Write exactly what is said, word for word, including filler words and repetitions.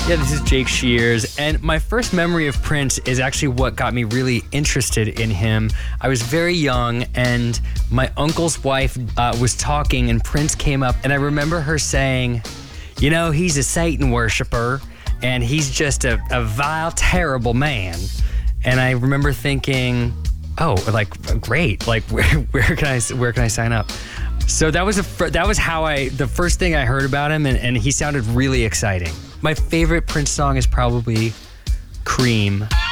Yeah, this is Jake Shears, and my first memory of Prince is actually what got me really interested in him. I was very young, and my uncle's wife uh, was talking, and Prince came up, and I remember her saying, you know, he's a Satan worshiper, and he's just a, a vile, terrible man. And I remember thinking, oh, like, great, like, where, where can I where can I sign up? So that was a fir- that was how I the first thing I heard about him, and, and he sounded really exciting. My favorite Prince song is probably Cream.